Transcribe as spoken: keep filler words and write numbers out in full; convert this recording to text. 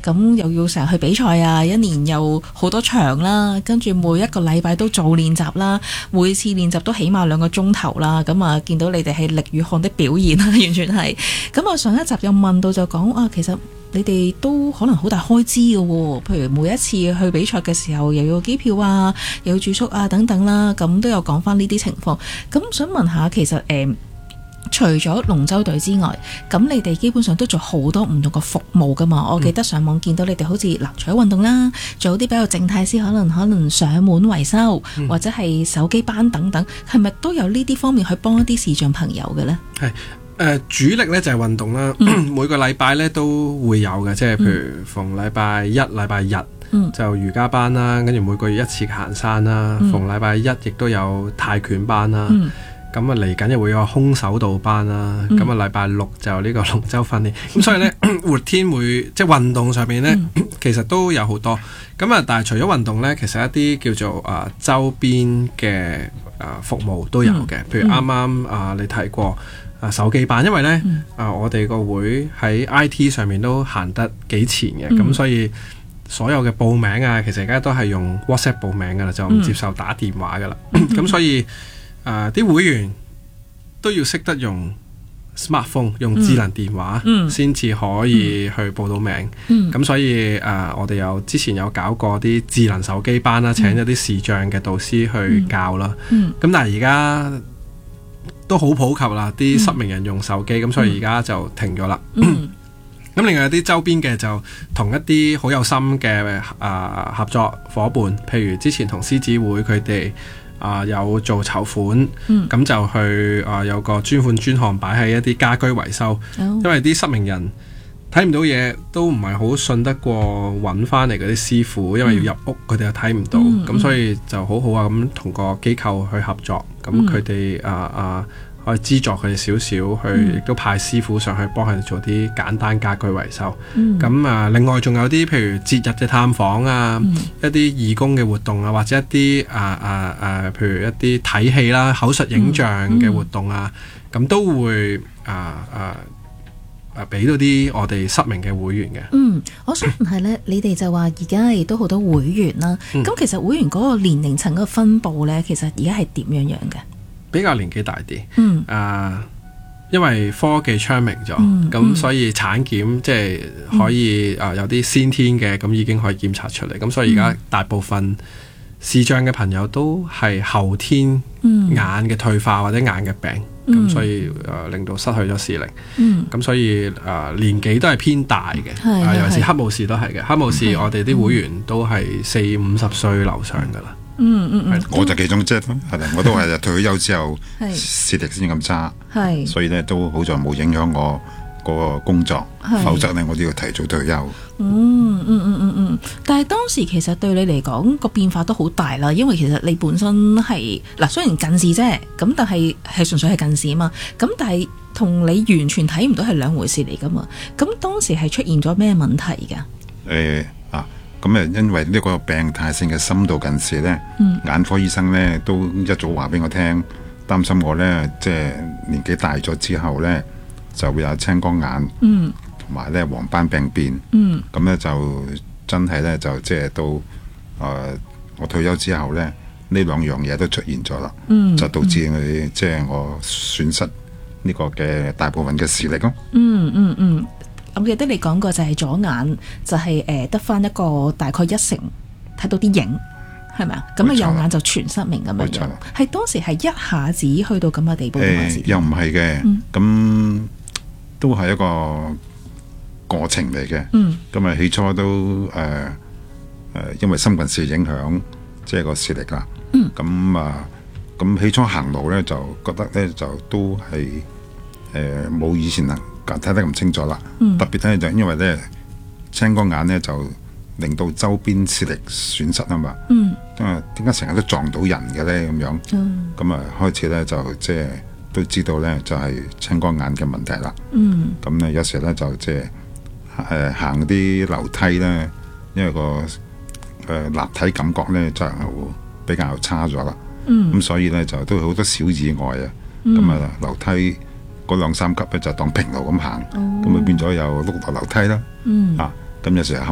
咁又要成日去比賽啊，一年又好多場啦，跟住每一個禮拜都做練習啦，每次練習都起碼兩個鐘頭啦。咁啊，見到你哋係力與汗的表現啦，完全係。咁啊，上一集又問到就講啊，其實你哋都可能好大開支嘅喎，譬如每一次去比賽嘅時候，又要機票啊，又要住宿啊等等啦，咁都有講翻呢啲情況。咁想問下，其實誒、呃，除咗龍舟隊之外，咁你哋基本上都做好多唔同嘅服務噶嘛？我記得上網見到你哋好似嗱，除咗運動啦，做啲比較靜態啲，可能可能上門維修、嗯、或者係手機班等等，係咪都有呢啲方面去幫一啲視障朋友嘅呢？ 係。誒、呃、主力咧就係、是、運動啦，嗯、每個禮拜咧都會有嘅，即係譬如逢禮拜一、禮拜日、嗯、就瑜伽班啦，跟住每個月一次行山啦，嗯、逢禮拜一亦都有泰拳班啦，咁啊嚟緊又會有空手道班啦，咁啊禮拜六就有呢個龍舟訓練，咁、嗯、所以咧活天會即係運動上面咧、嗯、其實都有好多，咁啊但係除咗運動咧，其實一啲叫做啊、呃、周邊嘅啊、呃、服務都有嘅，譬如啱啱啊你提過。啊手機班，因為咧、嗯、啊我哋個會喺 I T 上面都行得幾前嘅，咁、嗯、所以所有嘅報名啊，其實而家都係用 WhatsApp 報名噶啦，就唔接受打電話噶啦。咁、嗯、所以啊啲會員都要識得用 smartphone， 用智能電話先至、嗯、可以去報到名。咁、嗯、所以啊我哋有之前有搞過啲智能手機班啦，請咗啲視障嘅導師去教啦。咁、嗯嗯、但係而家都好普及啦，啲失明人用手機，咁、嗯、所以而家就停咗啦。咁、嗯、另外有啲周邊嘅就同一啲好有心嘅啊合作伙伴，譬如之前同獅子會佢哋啊有做籌款，咁、嗯、就去啊有個專款專項擺喺一啲家居維修，哦、因為啲失明人睇唔到嘢，都唔係好信得過揾翻嚟嗰啲師傅，因為要入屋佢哋又睇唔到，咁、嗯、所以就好好啊咁同個機構去合作，咁佢哋啊啊可以資助佢哋少少，去亦都派師傅上去幫佢哋做啲簡單家居維修。咁、嗯、啊，另外仲有啲譬如節日嘅探訪啊，嗯、一啲義工嘅活動啊，或者一啲啊啊啊，譬如一啲睇戲啦、口述影像嘅活動啊，咁、嗯嗯、都會啊啊。誒俾到啲我哋失明嘅會員嘅。嗯， 我想問係咧，你哋就話而家亦都好多會員啦。咁、嗯、其實會員嗰個年齡層嗰個分佈咧，其實而家係點樣樣嘅？ 比較年紀大啲。嗯。啊、呃，因為科技昌明咗，咁、嗯、所以產檢即係可以啊、嗯呃、有啲先天嘅，咁已經可以檢查出嚟。咁所以而家大部分視障嘅朋友都係後天眼嘅退化或者眼嘅病。咁、嗯、所以誒、呃、令到失去咗視力，咁、嗯、所以誒、呃、年紀都係偏大嘅、呃，尤其是黑武士都係嘅。黑武士我哋啲會員都係四五十歲樓上噶啦。嗯嗯嗯， 我就其中即係，係啦，我都係退咗休之後視力先咁差，所以咧都好在冇影響我嗰個工作，否則咧我都要提早退休。 嗯嗯嗯嗯嗯，但係當時其實對你嚟講個變化都好大啦，因為其實你本身係嗱雖然近視啫，咁但係係純粹係近視啊嘛，咁但係同你完全睇唔到係兩回事嚟噶嘛，咁當時係出現咗咩問題噶？誒、 欸、啊，咁誒因為呢個病態性嘅深度近視咧、嗯，眼科醫生咧都一早話俾我聽，擔心我咧即係年紀大咗之後咧就會有青光眼。嗯。同埋咧黃斑病變，咁、嗯、咧就真係咧就即係到誒、呃、我退休之後咧，呢兩樣嘢都出現咗啦、嗯，就導致我、嗯、即係我損失呢個嘅大部分嘅視力咯。嗯嗯嗯，我記得你講過就係左眼就係誒得翻一個大概一成睇到啲影，係咪啊？咁啊右眼就全失明咁樣樣，係當時係一下子去到咁嘅地步定還是？ 又唔係嘅，咁、嗯、都係一個過程嚟嘅，咁、嗯、啊起初都誒誒、呃呃，因為深近視影響，即係個視力啦。咁、嗯、啊，咁起初行路咧就覺得咧就都係誒冇以前啊睇得咁清楚啦、嗯。特別咧就因為咧青光眼咧就令到周邊視力損失啊嘛。嗯，因為點解成日都撞到人嘅咧咁樣？咁、嗯、啊開始咧就即係都知道咧就係、是、青光眼嘅問題啦。嗯，咁咧有時咧就即係。誒、呃、行啲樓梯咧，因為個誒、呃、立體感覺咧就比較差咗啦。咁、嗯、所以咧就都好多小意外啊。咁、嗯、啊樓梯嗰兩三級咧就當平路咁行，咁、哦、啊變咗有碌落樓梯啦。嗯、啊咁有時候